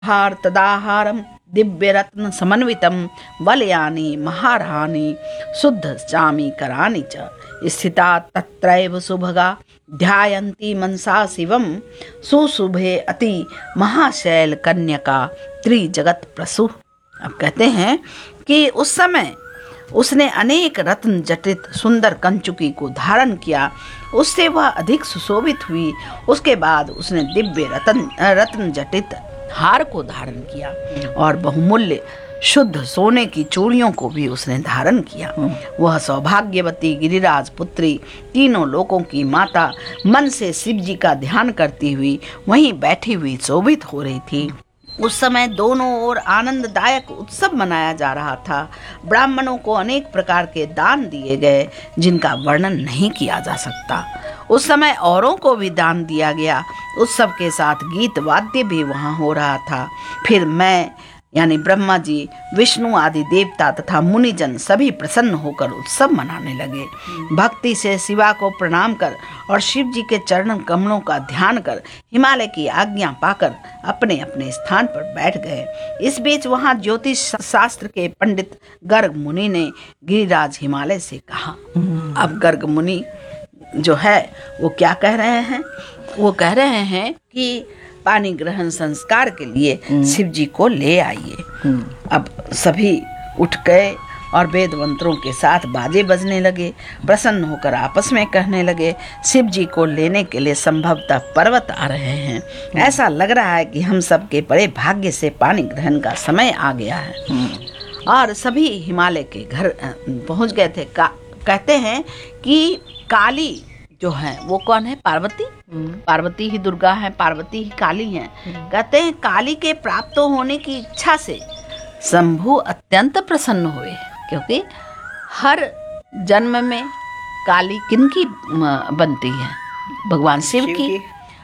तदाहारम दिव्य रत्न समन्वितम वलयानि महारानी शुद्ध चामी करानी च स्थिता तत्रैव सुभगा ध्यायन्ती मनसा शिवम सुशुभे अति महाशैल कन्यका त्रिजगत प्रसु। अब कहते हैं कि उस समय उसने अनेक रत्न जटित सुंदर कंचुकी को धारण किया, उससे वह अधिक सुशोभित हुई। उसके बाद उसने दिव्य रत्न जटित हार को धारण किया और बहुमूल्य शुद्ध सोने की चूड़ियों को भी उसने धारण किया। वह सौभाग्यवती गिरिराज पुत्री तीनों लोकों की माता मन से शिव जी का ध्यान करती हुई वहीं बैठी हुई शोभित हो रही थी। उस समय दोनों ओर आनंददायक उत्सव मनाया जा रहा था। ब्राह्मणों को अनेक प्रकार के दान दिए गए जिनका वर्णन नहीं किया जा सकता। उस समय औरों को भी दान दिया गया। उत्सव के साथ गीत वाद्य भी वहां हो रहा था। फिर मैं यानी ब्रह्मा जी, विष्णु आदि देवता तथा मुनिजन सभी प्रसन्न होकर उत्सव मनाने लगे। भक्ति से शिवा को प्रणाम कर और शिव जी के चरण कमलों का ध्यान कर हिमालय की आज्ञा पाकर अपने अपने स्थान पर बैठ गए। इस बीच वहां ज्योतिष शास्त्र के पंडित गर्ग मुनि ने गिरिराज हिमालय से कहा। अब गर्ग मुनि जो है वो क्या कह रहे हैं? वो कह रहे हैं कि पानी ग्रहण संस्कार के लिए शिव जी को ले आइए। अब सभी उठ गए और वेद मंत्रों के साथ बाजे बजने लगे। प्रसन्न होकर आपस में कहने लगे, शिव जी को लेने के लिए संभवतः पर्वत आ रहे हैं। ऐसा लग रहा है कि हम सबके बड़े भाग्य से पानी ग्रहण का समय आ गया है। और सभी हिमालय के घर पहुंच गए थे। कहते हैं कि काली जो है वो कौन है? पार्वती। पार्वती ही दुर्गा है, पार्वती ही काली है। कहते हैं काली के प्राप्त होने की इच्छा से शंभु अत्यंत प्रसन्न हुए, क्योंकि हर जन्म में काली किनकी बनती है? भगवान शिव की।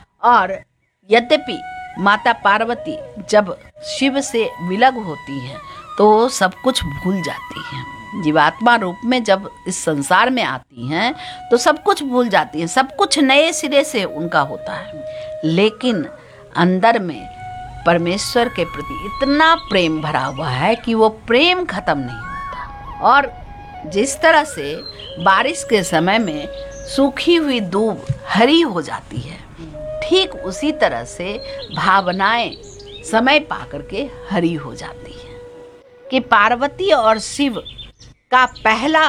और यद्यपि माता पार्वती जब शिव से विलग होती है तो सब कुछ भूल जाती है। जीवात्मा रूप में जब इस संसार में आती हैं तो सब कुछ भूल जाती हैं, सब कुछ नए सिरे से उनका होता है। लेकिन अंदर में परमेश्वर के प्रति इतना प्रेम भरा हुआ है कि वो प्रेम खत्म नहीं होता। और जिस तरह से बारिश के समय में सूखी हुई दूब हरी हो जाती है, ठीक उसी तरह से भावनाएं समय पाकर के हरी हो जाती हैं। कि पार्वती और शिव का पहला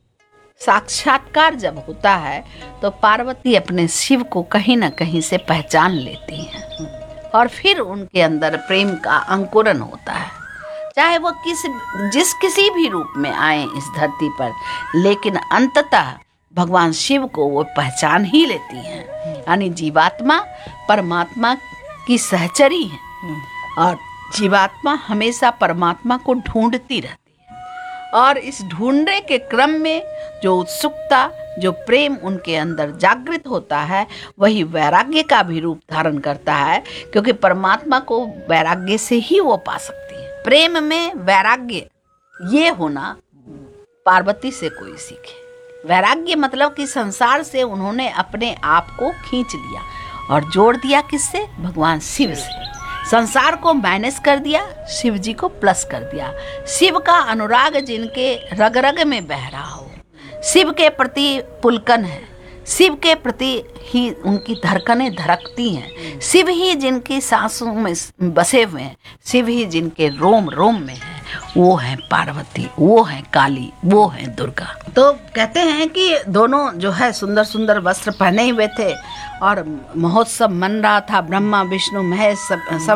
साक्षात्कार जब होता है तो पार्वती अपने शिव को कहीं न कहीं से पहचान लेती हैं और फिर उनके अंदर प्रेम का अंकुरन होता है। चाहे वो किसी भी रूप में आए इस धरती पर, लेकिन अंततः भगवान शिव को वो पहचान ही लेती हैं। यानी जीवात्मा परमात्मा की सहचरी है और जीवात्मा हमेशा परमात्मा को ढूंढती रहती है। और इस ढूंढने के क्रम में जो उत्सुकता, जो प्रेम उनके अंदर जागृत होता है, वही वैराग्य का भी रूप धारण करता है, क्योंकि परमात्मा को वैराग्य से ही वो पा सकती है। प्रेम में वैराग्य ये होना पार्वती से कोई सीखे। वैराग्य मतलब कि संसार से उन्होंने अपने आप को खींच लिया और जोड़ दिया किससे? भगवान शिव से। संसार को माइनस कर दिया, शिव जी को प्लस कर दिया। शिव का अनुराग जिनके रग रग में बह रहा हो, शिव के प्रति पुलकन है, शिव के प्रति ही उनकी धड़कनें धड़कती हैं, शिव ही जिनकी सांसों में बसे हुए हैं, शिव ही जिनके रोम रोम में है, वो है पार्वती, वो है काली, वो है दुर्गा। तो कहते हैं कि दोनों जो है सुंदर सुंदर वस्त्र पहने हुए थे और महोत्सव मन रहा था। ब्रह्मा विष्णु महेश सब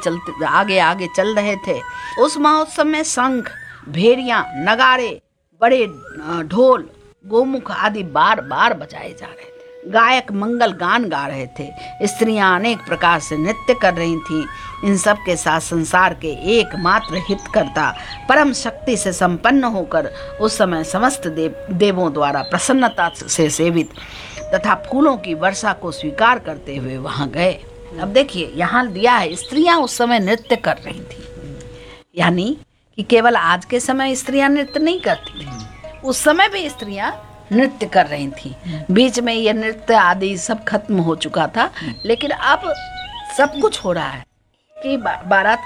आगे चल रहे थे। उस महोत्सव में शंख, भेड़ियां, नगाड़े, बड़े ढोल, गोमुख आदि बार बार बजाए जा रहे थे। गायक मंगल गान गा रहे थे। स्त्रियां अनेक प्रकार से नृत्य कर रही थीं। इन सब के साथ संसार के एकमात्र हितकर्ता परम शक्ति से संपन्न होकर उस समय समस्त देवों द्वारा प्रसन्नता से सेवित तथा फूलों की वर्षा को स्वीकार करते हुए वहां गए। अब देखिए यहाँ दिया है, स्त्रियां उस समय नृत्य कर रही थी। यानी कि केवल आज के समय स्त्रियां नृत्य नहीं करती थी, उस समय भी स्त्रियां नृत्य कर रही थी। बीच में ये नृत्य आदि सब खत्म हो चुका था, लेकिन अब सब कुछ हो रहा है। बारात